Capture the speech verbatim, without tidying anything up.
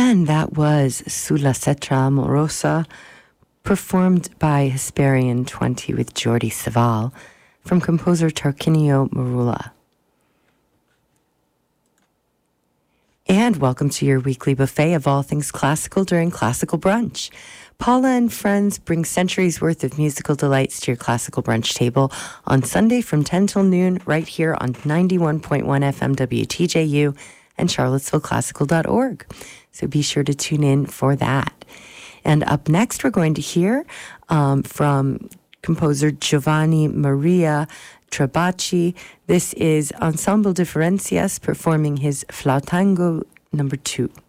And that was Sulla Cetra Amorosa, performed by Hesperian twenty with Jordi Savall, from composer Tarquinio Marula. And welcome to your weekly buffet of all things classical during Classical Brunch. Paula and friends bring centuries worth of musical delights to your classical brunch table on Sunday from ten till noon right here on ninety-one point one F M W T J U and charlottesville classical dot org. So be sure to tune in for that. And up next, we're going to hear um, from composer Giovanni Maria Trabacci. This is Ensemble Differencias performing his Flautango number two.